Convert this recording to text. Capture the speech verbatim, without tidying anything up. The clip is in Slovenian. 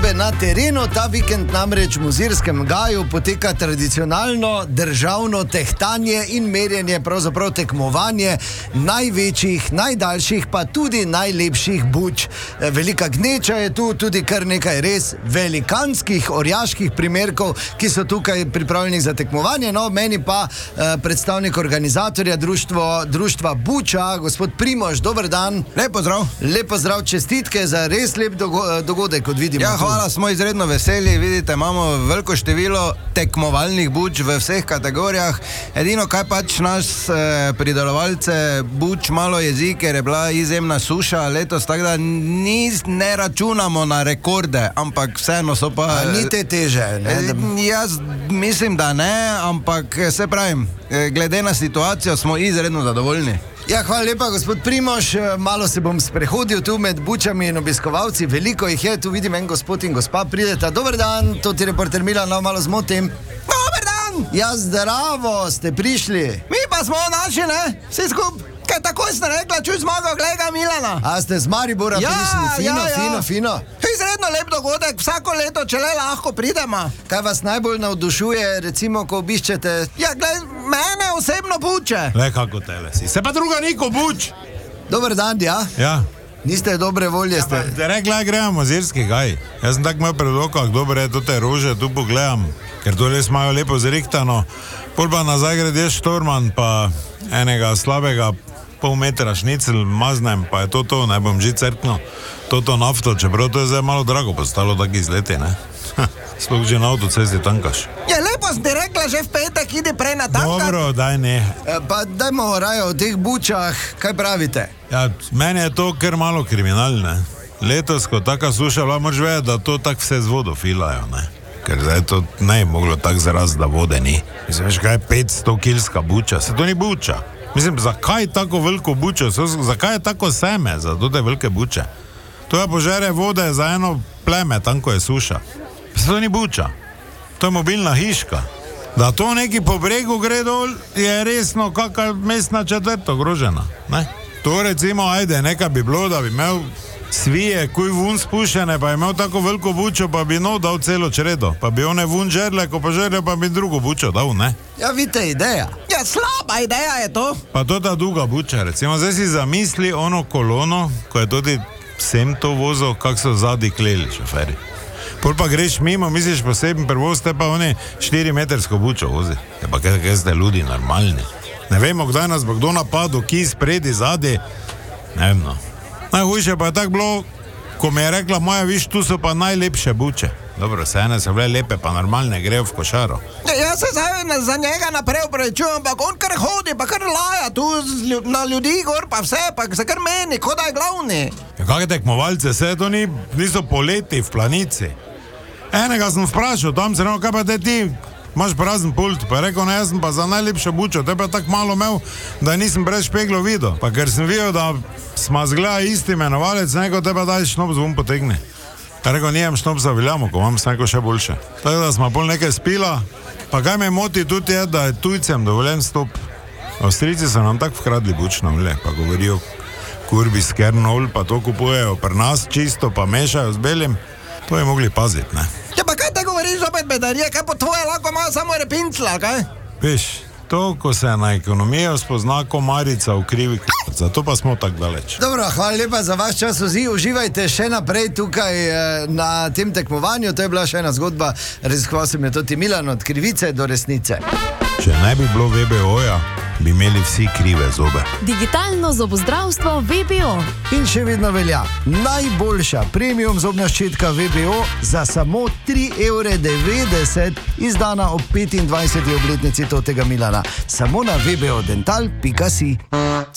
izvedbe na terenu. Ta vikend namreč v Mozirskem gaju poteka tradicionalno državno tehtanje in merjenje, pravzaprav tekmovanje največjih, najdaljših, pa tudi najlepših buč. Velika gneča je tu, tudi kar nekaj res velikanskih orjaških primerkov, ki so tukaj pripravljeni za tekmovanje. No, meni pa eh, predstavnik organizatorja društvo, društva Buča, gospod Primož, dober dan. Lep pozdrav. Lep pozdrav, čestitke za res lep dogo- dogodek, kot vidimo. Ja, hvala, smo izredno veseli. Vidite, imamo veliko število tekmovalnih buč v vseh kategorijah. Edino, kaj pač nas eh, pridelovalce buč malo jezi, ker je bila izjemna suša letos, tako da ni, ne računamo na rekorde, ampak vseeno so pa... A ni te teže, ne? Eh, jaz mislim, da ne, ampak se pravim, eh, glede na situacijo smo izredno zadovoljni. Ja, hvala lepa, gospod Primož. Malo se bom sprehodil tu med bučami in obiskovalci. Veliko jih je, tu vidim en gospod in gospa prideta. Dober dan, to ti reporter Milan, no, malo zmotim. Dober dan! Ja, zdravo, ste prišli. Mi pa smo naši, ne? Vsi skup. Kaj takoj ste rekla, čuj zmago, gledaj Milana. A ste z Maribora Ja, prišli? Fino, ja, ja. fino, fino. Izredno lep dogodek, vsako leto, če le lahko pridemo. Kaj vas najbolj navdušuje, recimo, ko obiščete? Ja, gled, mene osebno buče. Le kako tele si. Se pa druga niko buč. Dober dan, ja? Ja. Niste dobre volje, ste. Te rekla, gremo Mozirski gaj. Jaz sem tak imel pred okah, dobro je, to te rože tu pogledam, ker to res imajo lepo zrihtano. Pol pa nazaj grede štorman, pa enega slabega pol metra šnicel maznem, pa je to to, ne bom že crkno, to to nafto, čeprav to je zdaj malo drago postalo, tak izleti, ne? Sploh že na avtocesti tankaš. Ja, lepo si ti rekla, že v petek idi prej na tankat. Dobro, daj ne. E, pa dajmo raje o teh bučah, kaj pravite? Ja, meni je to kar malo kriminalne. Letos, ko taka suša bila, moraš vedeti, da to tak vse z vodo filajo, ne? Ker zdaj to ne je moglo tak zaraz, da vode ni. Mislim, veš, kaj je petsto kilska buča, se to ni buča. Mislim, zakaj tako veliko bučo, zakaj je tako seme za te velike buče? To je požere vode za eno pleme, tam ko je suša. To ni buča, to je mobilna hiška. Da to neki po bregu gre dol, je resno kakva mestna četrt ogrožena, ne? To recimo, ajde, nekaj bi bilo, da bi imel svije, kuj vun spušene, pa je imel tako veliko bučo, pa bi no dal celo čredo, pa bi one vun žerle, ko pa žerle, pa bi drugo bučo dal, ne? Ja, vidite, ideja. Ja, slaba ideja je to. Pa to ta druga buča, recimo, zdaj si zamisli ono kolono, ko je tudi vsem to vozil, kak so zadnji kleli šoferi. Pol pa greš mimo, misliš poseben prevoz, te pa oni štiri metrsko bučo vozi. Je pa kaj, kaj ste ljudi normalni. Ne vemo, kdaj nas bo kdo napadil, ki spredi, zadnji, ne vem, no. Najhujše pa je tako bilo, ko mi je rekla moja, viš, tu so pa najlepše buče. Dobro, se ene so bile lepe, pa normalne, grejo v košaro. Ja, jaz se zdaj za njega naprej upravičujem, ampak on kar hodi, pa kar laja tu z, na ljudi gor, pa vse, pa se kar meni, kot da je glavni. Ja, kakve tekmovalce, se to ni, niso poleti v planici. Enega sem vprašal, tam se rekel, kaj pa te ti, imaš prazen pult, pa je rekel, ne, jaz sem pa za najlepšo bučo, te pa je tako malo imel, da nisem brez špeglov videl. Pa ker sem videl, da smo zgleda isti imenovalec, neko te pa daj šnop zvon potegne. Ta rekel, nijem šnop za Viljamo, ko imam sneko še boljše. Tako da smo pol nekaj spila, pa kaj me moti tudi je, da je tujcem dovoljen stop. Avstrijci so nam tako vkradli bučno mle, pa govorijo kurbi s kernol, pa to kupujejo pri nas čisto, pa mešajo z belim. To je mogli paziti, ne? Ja, pa kaj te govoriš opet bedarije, kaj po tvoje lahko ima samo repincla, kaj? Veš, to, ko se na ekonomijo spozna komarica v krivi k***, zato pa smo tako daleč. Dobro, hvala lepa za vaš čas, vsi uživajte še naprej tukaj eh, na tem tekmovanju. To je bila še ena zgodba, raziskoval sem je tudi Milan, od krivice do resnice. Če ne bi bilo V B O-ja, bi imeli vsi krive zobe. Digitalno zobozdravstvo V B O. In še vedno velja najboljša premium zobna ščetka V B O za samo tri evre devetdeset, izdana ob petindvajseti obletnici totega Milana. Samo na v b o dental pika si.